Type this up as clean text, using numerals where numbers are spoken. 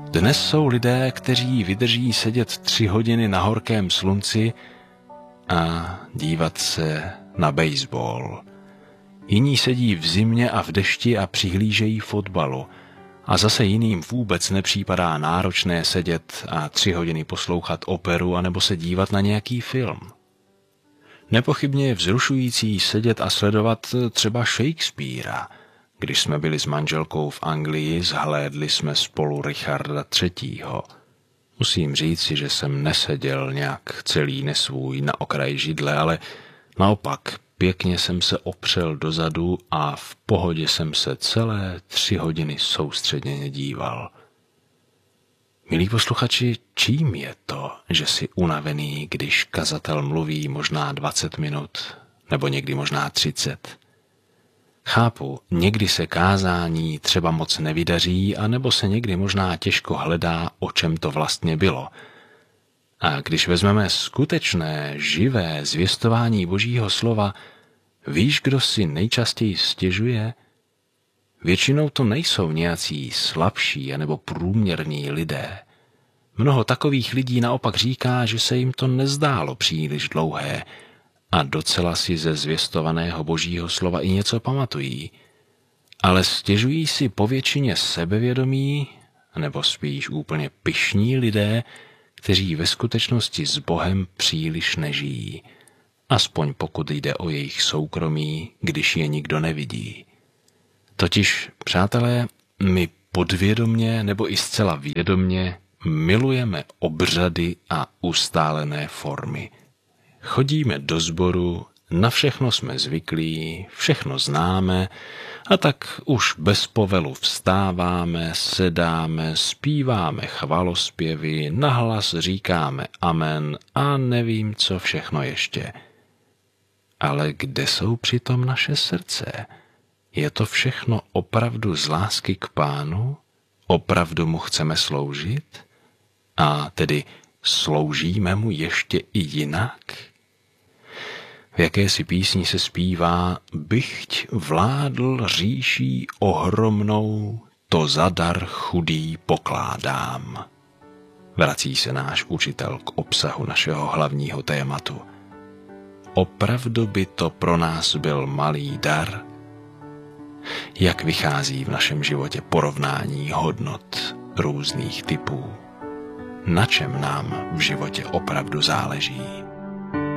Dnes jsou lidé, kteří vydrží sedět 3 hodiny na horkém slunci a dívat se na baseball. Jiní sedí v zimě a v dešti a přihlížejí fotbalu. A zase jiným vůbec nepřípadá náročné sedět a 3 hodiny poslouchat operu anebo se dívat na nějaký film. Nepochybně je vzrušující sedět a sledovat třeba Shakespearea. Když jsme byli s manželkou v Anglii, zhlédli jsme spolu Richarda III. Musím říci, že jsem neseděl nějak celý nesvůj na okraji židle, ale naopak pěkně jsem se opřel dozadu a v pohodě jsem se celé 3 hodiny soustředěně díval. Milí posluchači, čím je to, že jsi unavený, když kazatel mluví možná 20 minut, nebo někdy možná 30? Chápu, někdy se kázání třeba moc nevydaří, anebo se někdy možná těžko hledá, o čem to vlastně bylo. A když vezmeme skutečné, živé zvěstování Božího slova, víš, kdo si nejčastěji stěžuje? Většinou to nejsou nějací slabší anebo průměrní lidé. Mnoho takových lidí naopak říká, že se jim to nezdálo příliš dlouhé a docela si ze zvěstovaného Božího slova i něco pamatují. Ale stěžují si povětšině sebevědomí, nebo spíš úplně pyšní lidé, kteří ve skutečnosti s Bohem příliš nežijí, aspoň pokud jde o jejich soukromí, když je nikdo nevidí. Totiž, přátelé, my podvědomně nebo i zcela vědomně milujeme obřady a ustálené formy. Chodíme do sboru, na všechno jsme zvyklí, všechno známe a tak už bez povelu vstáváme, sedáme, zpíváme chvalospěvy, nahlas říkáme amen a nevím, co všechno ještě. Ale kde jsou přitom naše srdce? Je to všechno opravdu z lásky k Pánu? Opravdu mu chceme sloužit? A tedy sloužíme mu ještě i jinak? V jakési písni se zpívá: bychť vládl říší ohromnou, to za dar chudý pokládám. Vrací se náš učitel k obsahu našeho hlavního tématu. Opravdu by to pro nás byl malý dar? Jak vychází v našem životě porovnání hodnot různých typů? Na čem nám v životě opravdu záleží?